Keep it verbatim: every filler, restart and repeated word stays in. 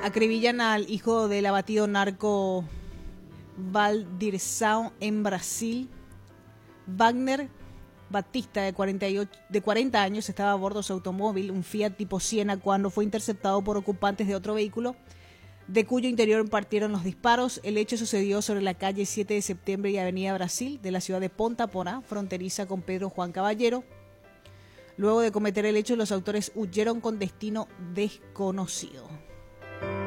Acribillan al hijo del abatido narco Valdirção en Brasil. Wagner Batista, de, cuarenta y ocho, de cuarenta años, estaba a bordo de su automóvil, un Fiat tipo Siena, cuando fue interceptado por ocupantes de otro vehículo, de cuyo interior partieron los disparos. El hecho sucedió sobre la calle siete de septiembre y Avenida Brasil, de la ciudad de Ponta Porá, fronteriza con Pedro Juan Caballero. Luego de cometer el hecho, los autores huyeron con destino desconocido.